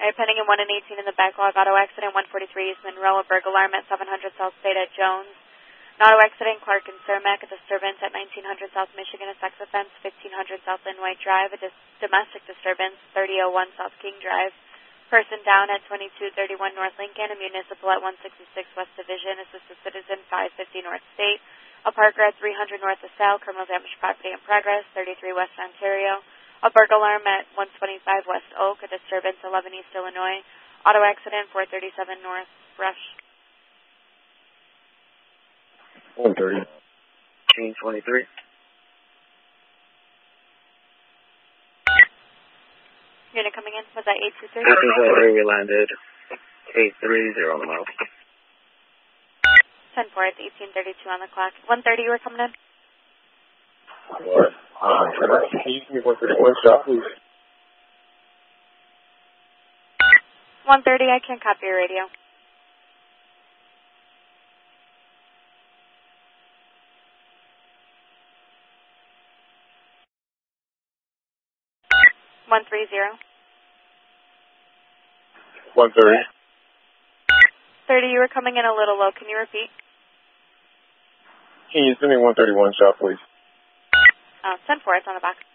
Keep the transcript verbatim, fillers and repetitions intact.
Alright, pending in one and eighteen in the backlog, auto accident, one forty-three East Monroe, a burg alarm at seven hundred South State at Jones. An auto accident, Clark and Cermak, a disturbance at nineteen hundred South Michigan, a sex offense, fifteen hundred South Lynn White Drive, a dis domestic disturbance, thirty oh one South King Drive. Person down at twenty-two thirty-one North Lincoln, a municipal at one sixty-six West Division, assisted citizen, five fifty North State. A Parker at three hundred North LaSalle, criminal damage property in progress, thirty-three West Ontario. A burg alarm at one twenty-five West Oak, a disturbance, eleven East Illinois. Auto accident, four thirty-seven North Rush. one thirty. Change twenty-three. Unit coming in, was that eight two three? This is where we landed. eight three zero on the mile. ten four, it's eighteen thirty-two on the clock. one thirty, you were coming in? What? Uh, can you give me one thirty-one shot, please? one thirty, I can't copy your radio. one thirty. one thirty. thirty, you were coming in a little low. Can you repeat? Can you send me one thirty-one shot, please? Oh, ten four, it's on the box.